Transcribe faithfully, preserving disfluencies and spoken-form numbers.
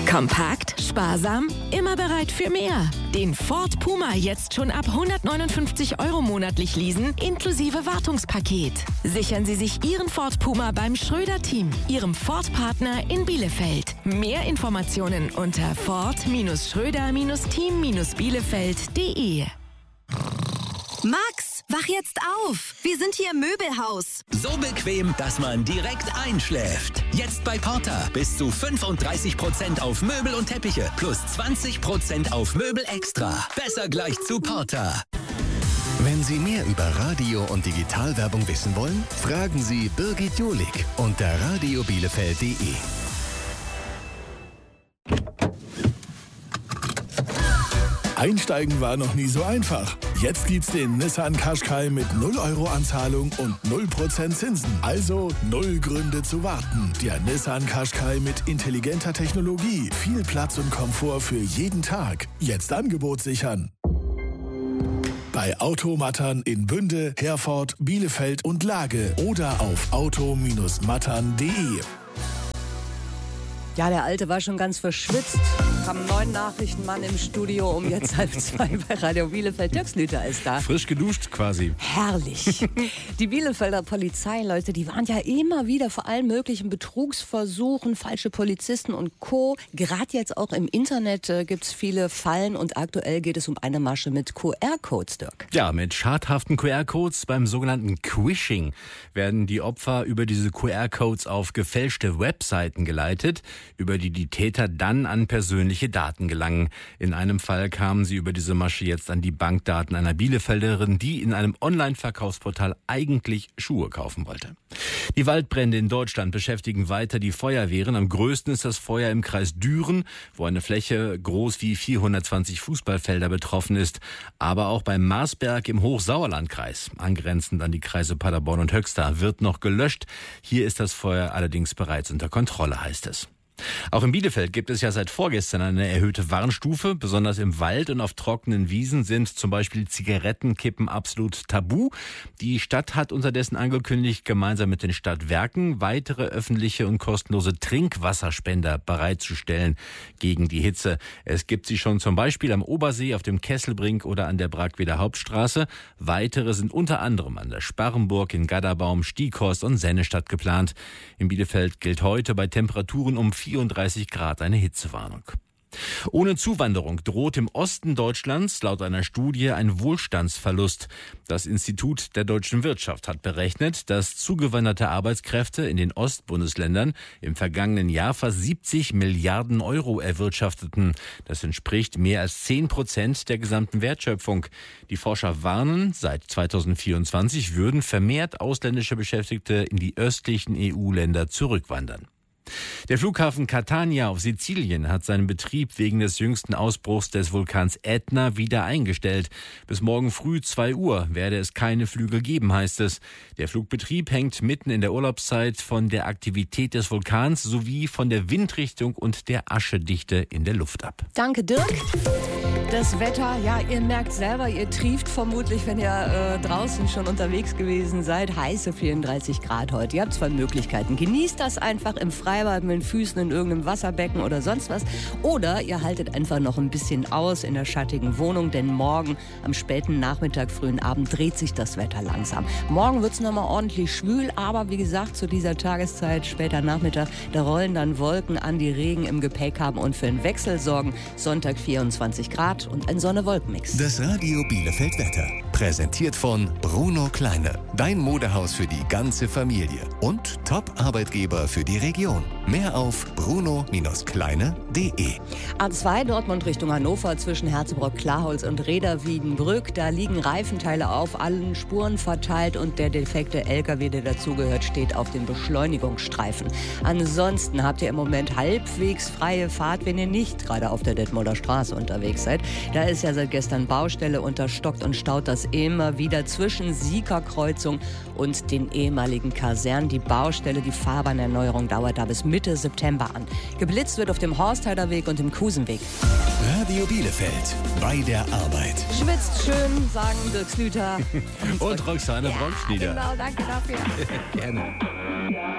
Kompakt, sparsam, immer bereit für mehr. Den Ford Puma jetzt schon ab hundertneunundfünfzig Euro monatlich leasen, inklusive Wartungspaket. Sichern Sie sich Ihren Ford Puma beim Schröder-Team, Ihrem Ford-Partner in Bielefeld. Mehr Informationen unter ford-schröder-team-bielefeld punkt de. Max, wach jetzt auf! Wir sind hier im Möbelhaus. So bequem, dass man direkt einschläft. Jetzt bei Porter bis zu fünfunddreißig Prozent auf Möbel und Teppiche plus zwanzig Prozent auf Möbel extra. Besser gleich zu Porter. Wenn Sie mehr über Radio- und Digitalwerbung wissen wollen, fragen Sie Birgit Jolik unter radio bielefeld punkt de. Einsteigen war noch nie so einfach. Jetzt gibt's den Nissan Qashqai mit null Euro Anzahlung und null Prozent Zinsen. Also null Gründe zu warten. Der Nissan Qashqai mit intelligenter Technologie, viel Platz und Komfort für jeden Tag. Jetzt Angebot sichern. Bei Automattern in Bünde, Herford, Bielefeld und Lage oder auf auto mattern punkt de. Ja, der Alte war schon ganz verschwitzt. Haben neuen Nachrichtenmann im Studio um jetzt halb zwei bei Radio Bielefeld. Dirk Slüter ist da. Frisch geduscht quasi. Herrlich. Die Bielefelder Polizeileute, die waren ja immer wieder vor allen möglichen Betrugsversuchen, falsche Polizisten und Co. Gerade jetzt auch im Internet äh, gibt es viele Fallen und aktuell geht es um eine Masche mit Q R-Codes, Dirk. Ja, mit schadhaften Q R-Codes beim sogenannten Quishing werden die Opfer über diese Q R-Codes auf gefälschte Webseiten geleitet, über die die Täter dann an persönliche Daten gelangen. In einem Fall kamen sie über diese Masche jetzt an die Bankdaten einer Bielefelderin, die in einem Online-Verkaufsportal eigentlich Schuhe kaufen wollte. Die Waldbrände in Deutschland beschäftigen weiter die Feuerwehren. Am größten ist das Feuer im Kreis Düren, wo eine Fläche groß wie vierhundertzwanzig Fußballfelder betroffen ist. Aber auch beim Marsberg im Hochsauerlandkreis, angrenzend an die Kreise Paderborn und Höxter, wird noch gelöscht. Hier ist das Feuer allerdings bereits unter Kontrolle, heißt es. Auch in Bielefeld gibt es ja seit vorgestern eine erhöhte Warnstufe. Besonders im Wald und auf trockenen Wiesen sind zum Beispiel Zigarettenkippen absolut tabu. Die Stadt hat unterdessen angekündigt, gemeinsam mit den Stadtwerken weitere öffentliche und kostenlose Trinkwasserspender bereitzustellen gegen die Hitze. Es gibt sie schon zum Beispiel am Obersee, auf dem Kesselbrink oder an der Bragweder Hauptstraße. Weitere sind unter anderem an der Sparrenburg, in Gadderbaum, Stieghorst und Sennestadt geplant. In Bielefeld gilt heute bei Temperaturen um vierunddreißig Grad eine Hitzewarnung. Ohne Zuwanderung droht im Osten Deutschlands laut einer Studie ein Wohlstandsverlust. Das Institut der deutschen Wirtschaft hat berechnet, dass zugewanderte Arbeitskräfte in den Ostbundesländern im vergangenen Jahr fast siebzig Milliarden Euro erwirtschafteten. Das entspricht mehr als zehn Prozent der gesamten Wertschöpfung. Die Forscher warnen, seit zweitausendvierundzwanzig würden vermehrt ausländische Beschäftigte in die östlichen E U-Länder zurückwandern. Der Flughafen Catania auf Sizilien hat seinen Betrieb wegen des jüngsten Ausbruchs des Vulkans Ätna wieder eingestellt. Bis morgen früh zwei Uhr werde es keine Flüge geben, heißt es. Der Flugbetrieb hängt mitten in der Urlaubszeit von der Aktivität des Vulkans sowie von der Windrichtung und der Aschedichte in der Luft ab. Danke, Dirk. Das Wetter, ja, ihr merkt selber, ihr trieft vermutlich, wenn ihr äh, draußen schon unterwegs gewesen seid. Heiße vierunddreißig Grad heute. Ihr habt zwei Möglichkeiten. Genießt das einfach im Freibad mit den Füßen in irgendeinem Wasserbecken oder sonst was. Oder ihr haltet einfach noch ein bisschen aus in der schattigen Wohnung, denn morgen am späten Nachmittag, frühen Abend dreht sich das Wetter langsam. Morgen wird es nochmal ordentlich schwül, aber wie gesagt, zu dieser Tageszeit, später Nachmittag, da rollen dann Wolken an, die Regen im Gepäck haben und für einen Wechsel sorgen. Sonntag vierundzwanzig Grad und ein Sonne-Wolken-Mix. Das Radio Bielefeld Wetter. Präsentiert von Bruno Kleine. Dein Modehaus für die ganze Familie. Und Top-Arbeitgeber für die Region. Mehr auf bruno Kleine punkt de. A zwei Dortmund Richtung Hannover zwischen Herzebrock-Klarholz und Reda-Wiedenbrück. Da liegen Reifenteile auf allen Spuren verteilt und der defekte L K W, der dazugehört, steht auf dem Beschleunigungsstreifen. Ansonsten habt ihr im Moment halbwegs freie Fahrt, wenn ihr nicht gerade auf der Detmolder Straße unterwegs seid. Da ist ja seit gestern Baustelle, unterstockt und staut das immer wieder zwischen Siegerkreuzung und den ehemaligen Kasernen. Die Baustelle, die Fahrbahnerneuerung dauert da bis Mitte September an. Geblitzt wird auf dem Horstheider Weg und dem Kusenweg. Radio Bielefeld, bei der Arbeit. Schwitzt schön, sagen Dirk Slüter. Und Roxane ja, Bronschnieder. Genau, danke dafür. Gerne.